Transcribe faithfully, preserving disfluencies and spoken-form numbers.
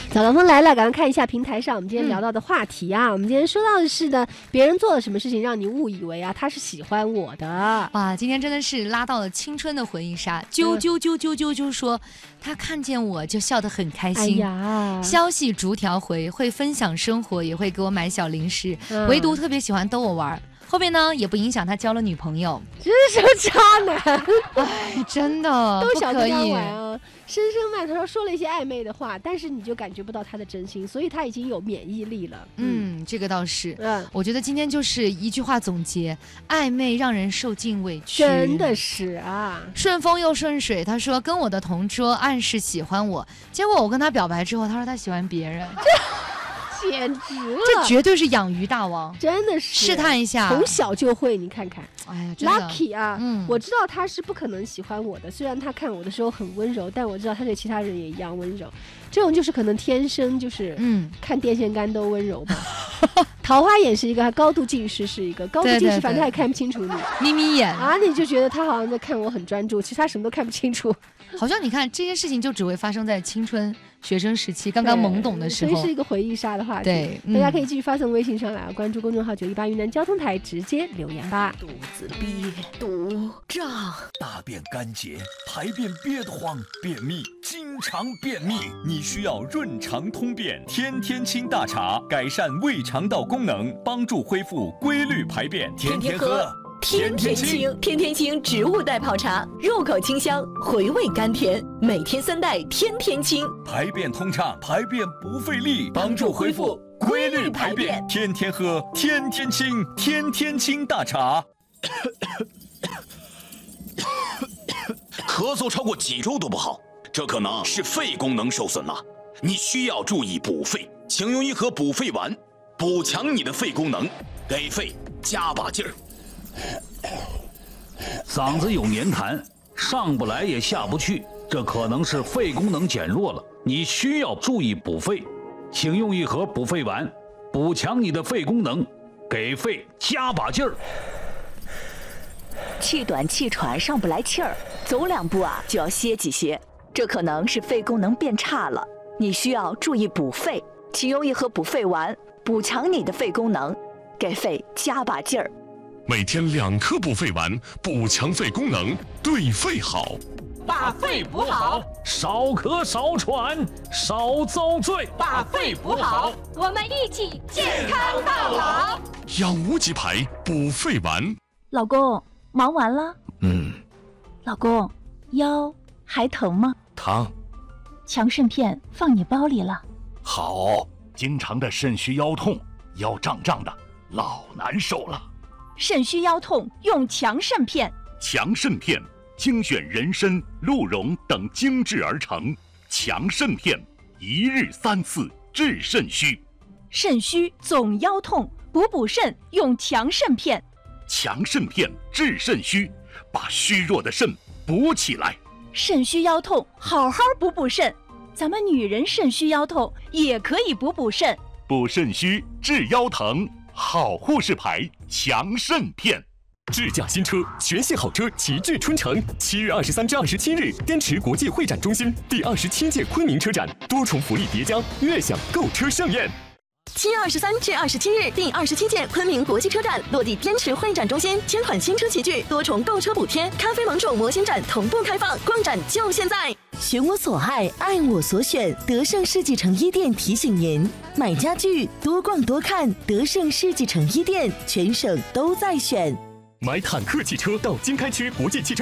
早高峰来了，赶快看一下平台上我们今天聊到的话题啊。嗯、我们今天说到的是呢，别人做了什么事情让你误以为啊他是喜欢我的。 哇，今天真的是拉到了青春的回忆杀，啾啾啾啾啾啾说他看见我就笑得很开心。哎呀，消息逐条回，会分享生活，也会给我买小零食，嗯、唯独特别喜欢逗我玩。后面呢也不影响他交了女朋友， 真是个渣男！ 哎，真的都想跟他玩啊！深深麦头说了一些暧昧的话，但是你就感觉不到他的真心，所以他已经有免疫力了。 嗯，嗯这个倒是。嗯，我觉得今天就是一句话总结：暧昧让人受尽委屈。 真的是啊！ 顺风又顺水，他说跟我的同桌暗示喜欢我，结果我跟他表白之后，他说他喜欢别人。 简直了， 这绝对是养鱼大王， 真的是试探一下， 从小就会，你看看， 哎呀真的 ，lucky 啊！嗯，我知道他是不可能喜欢我的，虽然他看我的时候很温柔，但我知道他对其他人也一样温柔。这种就是可能天生就是，嗯，看电线杆都温柔吧。桃花眼是一个，高度近视是一个，高度近视，对对对反正他也看不清楚你， 眯眯眼啊，你就觉得他好像在看我很专注，其实他什么都看不清楚。 好像你看这件事情就只会发生在青春学生时期刚刚懵懂的时候， 所以是一个回忆杀的话题。 对、嗯， 大家可以继续发送微信上来，关注公众号九一八云南交通台，直接留言吧。 肚子憋肚胀，大便干结，排便憋得慌，便秘，经常便秘，你需要润肠通便天天清大茶，改善胃肠道功能，帮助恢复规律排便，天天喝。 天天清，天天清植物代泡茶，入口清香，回味甘甜，每天三袋，天天清， 排便通畅，排便不费力，帮助恢复规律排便，天天喝，天天清，天天清大茶。 咳嗽超过几周都不好，这可能是肺功能受损了，你需要注意补肺，请用一盒补肺丸，补强你的肺功能，给肺加把劲儿。 嗓子有黏痰，上不来也下不去，这可能是肺功能减弱了，你需要注意补肺，请用一盒补肺丸，补强你的肺功能，给肺加把劲儿。 气短气喘上不来气儿，走两步啊就要歇几歇，这可能是肺功能变差了，你需要注意补肺，请用一盒补肺丸，补强你的肺功能，给肺加把劲儿。 每天两颗补肺丸，补强肺功能，对肺好。 把肺补好， 少咳少喘，少遭罪。 把肺补好， 我们一起健康到老。 养无极牌补肺丸。 老公，忙完了？ 嗯。 老公，腰还疼吗？ 疼。 强肾片放你包里了。 好，经常的肾虚腰痛，腰胀胀的，老难受了。 肾虚腰痛用强肾片， 强肾片精选人参、鹿茸等精制而成，强肾片一日三次治肾虚。 肾虚总腰痛，补补肾用强肾片。 强肾片治肾虚，把虚弱的肾补起来。 肾虚腰痛，好好补补肾。咱们女人肾虚腰痛也可以补补肾， 补肾虚治腰疼。好护士牌强肾片， 智驾新车，全系好车齐聚春城。七月二十三至二十七日，滇池国际会展中心第二十七届昆明车展，多重福利叠加，悦享购车盛宴。 七月二十三至二十七日，第二十七届昆明国际车展落地滇池会展中心，千款新车齐聚，多重购车补贴，咖啡盟主模型展同步开放，逛展就现在！选我所爱，爱我所选，德胜世纪城一店提醒您：买家具多逛多看，德胜世纪城一店全省都在选。 买坦克汽车到经开区国际汽车